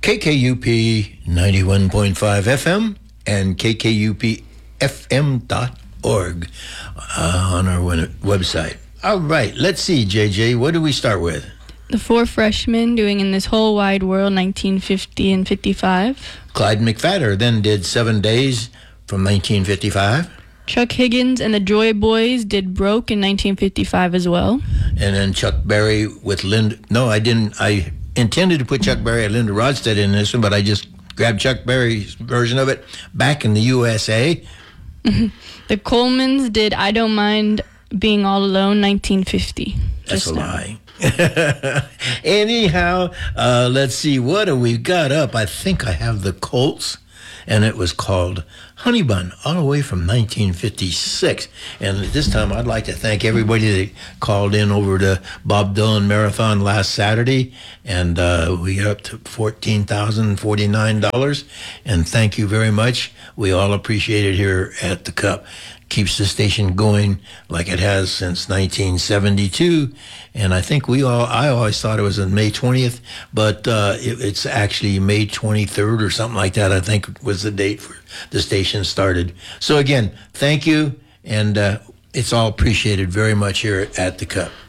KKUP 91.5 FM and KKUPFM.org on our website. All right, let's see, JJ, what do we start with? The Four Freshmen doing In This Whole Wide World, 1950 and 55. Clyde McPhatter then did 7 Days from 1955. Chuck Higgins and the Joy Boys did Broke in 1955 as well. And then Chuck Berry with Linda. No, I didn't. I intended to put Chuck Berry and Linda Ronstadt in this one, but I just grabbed Chuck Berry's version of it, Back in the USA. The Colemans did I Don't Mind Being All Alone, 1950. That's a lie. Anyhow, let's see, what do we got up? I think I have the Colts, and it was called Honey Bun, all the way from 1956. And this time I'd like to thank everybody that called in over to Bob Dylan Marathon last Saturday, and we got up to $14,049, and thank you very much. We all appreciate it here at the Cup. Keeps the station going like it has since 1972, and I think I always thought it was on May 20th, but it's actually May 23rd or something like that, I think was the date for the station started. So again, thank you, and it's all appreciated very much here at the Cup.